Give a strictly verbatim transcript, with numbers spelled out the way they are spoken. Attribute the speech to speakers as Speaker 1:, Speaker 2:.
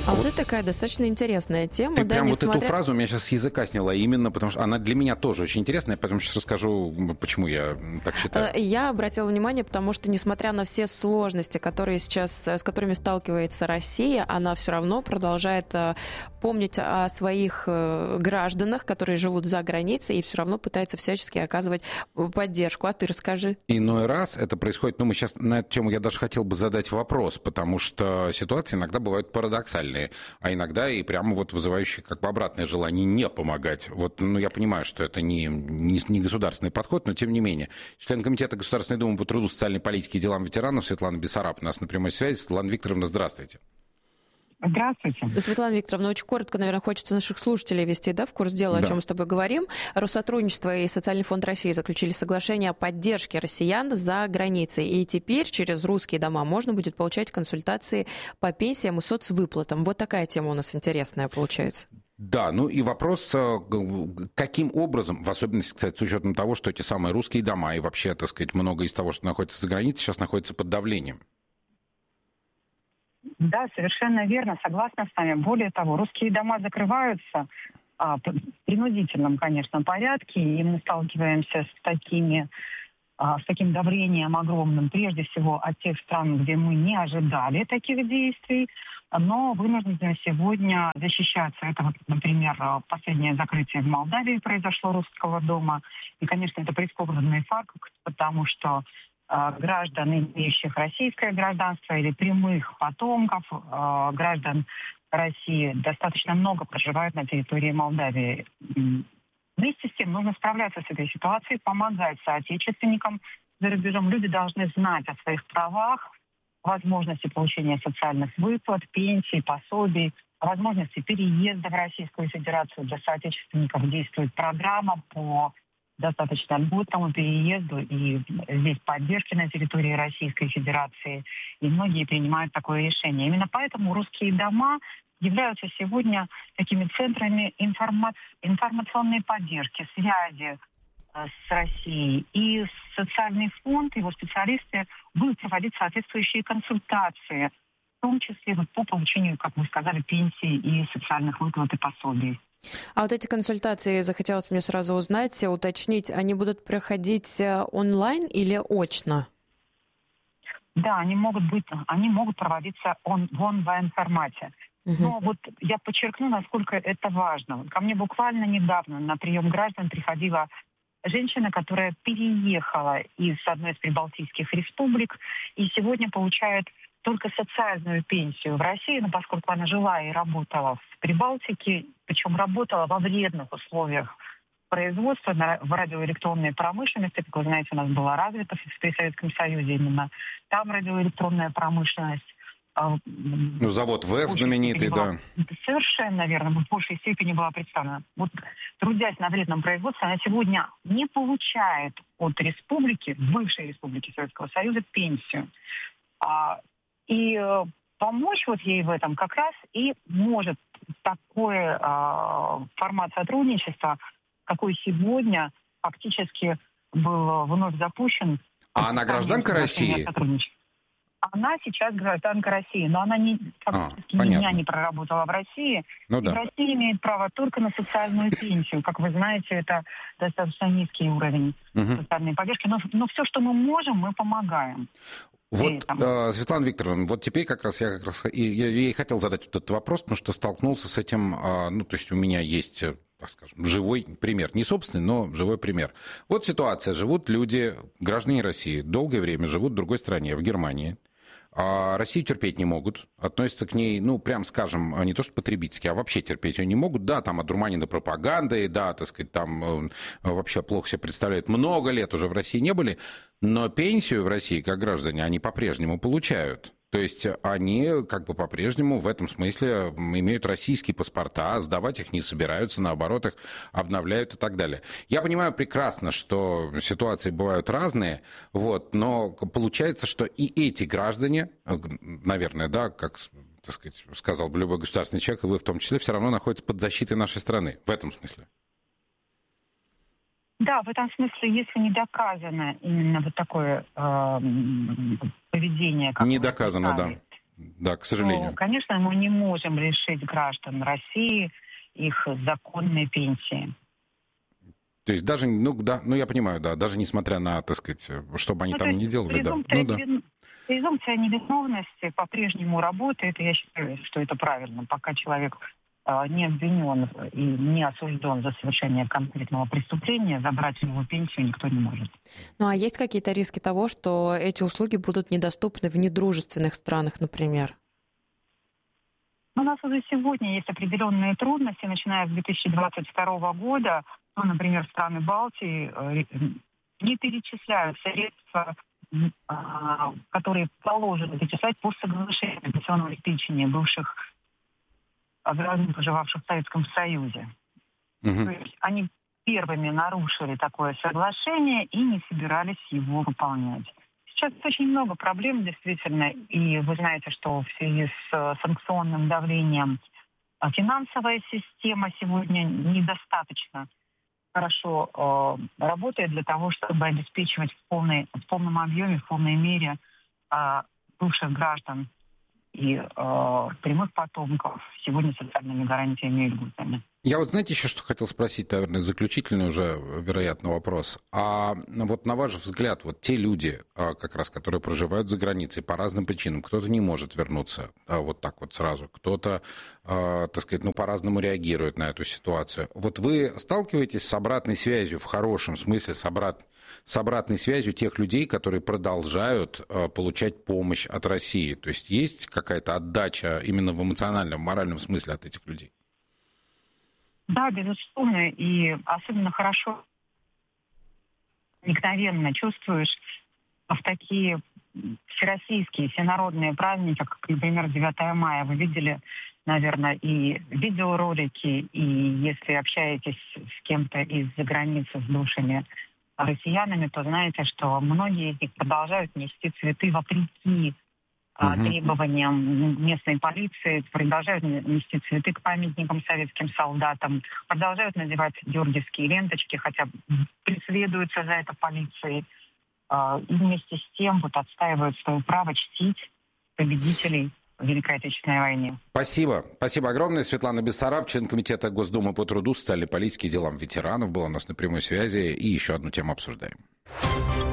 Speaker 1: А вот, вот это такая достаточно интересная тема.
Speaker 2: Ты
Speaker 1: да,
Speaker 2: прям
Speaker 1: несмотря...
Speaker 2: вот эту фразу у меня сейчас с языка сняла, именно потому что она для меня тоже очень интересная. Я потом сейчас расскажу, почему я так считаю.
Speaker 1: Я обратила внимание, потому что, несмотря на все сложности, которые сейчас, с которыми сталкивается Россия, она все равно продолжает помнить о своих гражданах, которые живут за границей, и все равно пытается всячески оказывать поддержку. А ты расскажи.
Speaker 2: Иной раз это происходит, ну, мы сейчас на эту тему я даже хотел бы задать вопрос, потому что ситуации иногда бывают парадоксальные, а иногда и прямо вот вызывающие как бы обратное желание не помогать. Вот, ну, я понимаю, что это не, не, не государственный подход, но тем не менее. Член Комитета Государственной Думы по труду, социальной политике и делам ветеранов Светлана Бессараб у нас на прямой связи. Светлана Викторовна, здравствуйте.
Speaker 3: Здравствуйте.
Speaker 1: Светлана Викторовна, очень коротко, наверное, хочется наших слушателей ввести, да, в курс дела,
Speaker 2: да.
Speaker 1: о чем мы с тобой говорим. Россотрудничество и Социальный фонд России заключили соглашение о поддержке россиян за границей. И теперь через русские дома можно будет получать консультации по пенсиям и соцвыплатам. Вот такая тема у нас интересная получается.
Speaker 2: Да, ну и вопрос, каким образом, в особенности, кстати, с учетом того, что эти самые русские дома и вообще, так сказать, много из того, что находится за границей, сейчас находится под давлением.
Speaker 3: Да, совершенно верно, согласна с вами. Более того, русские дома закрываются а, в принудительном, конечно, порядке, и мы сталкиваемся с такими, а, с таким давлением огромным, прежде всего от тех стран, где мы не ожидали таких действий, но вынуждены сегодня защищаться. Это, вот, например, последнее закрытие в Молдавии произошло русского дома, и, конечно, это прискорбный факт, потому что граждан, имеющих российское гражданство или прямых потомков э, граждан России, достаточно много проживают на территории Молдавии. Вместе с тем нужно справляться с этой ситуацией, помогать соотечественникам за рубежом. Люди должны знать о своих правах, возможности получения социальных выплат, пенсий, пособий, о возможности переезда в Российскую Федерацию. Для соотечественников действует программа по достаточно льготному переезду, и здесь поддержки на территории Российской Федерации, и многие принимают такое решение. Именно поэтому русские дома являются сегодня такими центрами информа- информационной поддержки, связи э, с Россией. И социальный фонд, его специалисты будут проводить соответствующие консультации, в том числе вот по получению, как вы сказали, пенсий и социальных выплат и пособий.
Speaker 1: А вот эти консультации, захотелось мне сразу узнать, уточнить, они будут проходить онлайн или очно?
Speaker 3: Да, они могут быть, они могут проводиться он, в онлайн-формате. Угу. Но вот я подчеркну, насколько это важно. Ко мне буквально недавно на прием граждан приходила женщина, которая переехала из одной из прибалтийских республик и сегодня получает только социальную пенсию в России, но поскольку она жила и работала в Прибалтике, причем работала во вредных условиях производства в радиоэлектронной промышленности, как вы знаете, у нас была развита при Советском Союзе именно там радиоэлектронная промышленность.
Speaker 2: Ну, завод ВЭФ знаменитый,
Speaker 3: была,
Speaker 2: да.
Speaker 3: Совершенно верно, в большей степени была представлена. Вот, трудясь на вредном производстве, она сегодня не получает от республики, бывшей республики Советского Союза, пенсию. И э, помочь вот ей в этом как раз и может такой э, формат сотрудничества, какой сегодня фактически был вновь запущен.
Speaker 2: А она гражданка России?
Speaker 3: Она сейчас гражданка России, но она не, фактически а, ни дня не проработала в России.
Speaker 2: Ну,
Speaker 3: и
Speaker 2: да.
Speaker 3: в России имеет право только на социальную пенсию. Как вы знаете, это достаточно низкий уровень угу. социальной поддержки. Но, но все, что мы можем, мы помогаем.
Speaker 2: Вот, э, Светлана Викторовна, вот теперь как раз я как раз и, я, я и хотел задать этот вопрос, потому что столкнулся с этим, э, ну, то есть у меня есть, так скажем, живой пример, не собственный, но живой пример. Вот ситуация, живут люди, граждане России, долгое время живут в другой стране, в Германии, а Россию терпеть не могут, относятся к ней, ну, прям скажем, не то что потребительски, а вообще терпеть ее не могут. Да, там одурманены пропагандой, да, так сказать, там вообще плохо себе представляют. Много лет уже в России не были, но пенсию в России, как граждане, они по-прежнему получают. То есть они как бы по-прежнему в этом смысле имеют российские паспорта, сдавать их не собираются, наоборот, их обновляют и так далее. Я понимаю прекрасно, что ситуации бывают разные, вот, но получается, что и эти граждане, наверное, да, как, так сказать, сказал бы любой государственный человек, и вы в том числе, все равно находятся под защитой нашей страны, в этом смысле.
Speaker 3: Да, в этом смысле, если не доказано именно вот такое э, поведение, как
Speaker 2: не доказано, да. Да, к сожалению.
Speaker 3: Ну, конечно, мы не можем лишить граждан России их законной пенсии.
Speaker 2: То есть даже, ну да, ну я понимаю, да, даже несмотря на, так сказать, что бы они ну, там ни делали, да. Ну, да.
Speaker 3: Презумпция невиновности по-прежнему работает, и я считаю, что это правильно. Пока человек э, не обвинен и не осужден за совершение конкретного преступления, забрать у него пенсию никто не может.
Speaker 1: Ну а есть какие-то риски того, что эти услуги будут недоступны в недружественных странах, например?
Speaker 3: У нас уже сегодня есть определенные трудности, начиная с две тысячи двадцать второго года. Ну, например, страны Балтии э, не перечисляют средства, которые положено перечислять по соглашению о пенсионном обеспечении бывших граждан, проживавших в Советском Союзе. Uh-huh. То есть они первыми нарушили такое соглашение и не собирались его выполнять. Сейчас очень много проблем, действительно, и вы знаете, что в связи с санкционным давлением финансовая система сегодня недостаточно хорошо э, работает для того, чтобы обеспечивать в, полной, в полном объеме, в полной мере э, бывших граждан и э, прямых потомков сегодня социальными гарантиями и льготами.
Speaker 2: Я вот, знаете, еще что хотел спросить, наверное, заключительный уже, вероятно, вопрос. А вот на ваш взгляд, вот те люди, как раз, которые проживают за границей по разным причинам, кто-то не может вернуться вот так вот сразу, кто-то, так сказать, ну, по-разному реагирует на эту ситуацию. Вот вы сталкиваетесь с обратной связью, в хорошем смысле, с, обрат... с обратной связью тех людей, которые продолжают получать помощь от России? То есть есть какая-то отдача именно в эмоциональном, моральном смысле от этих людей?
Speaker 3: Да, безусловно, и особенно хорошо, мгновенно чувствуешь в такие всероссийские, всенародные праздники, как, например, девятое мая. Вы видели, наверное, и видеоролики, и если общаетесь с кем-то из-за границы, с бывшими россиянами, то знаете, что многие из них продолжают нести цветы вопреки Uh-huh. требованиям местной полиции, продолжают нести цветы к памятникам советским солдатам, продолжают надевать георгиевские ленточки, хотя преследуются за это полицией. И вместе с тем вот отстаивают свое право чтить победителей в Великой Отечественной войне.
Speaker 2: Спасибо. Спасибо огромное. Светлана Бессараб, член Комитета Госдумы по труду, социальной политике и делам ветеранов, была у нас на прямой связи. И еще одну тему обсуждаем.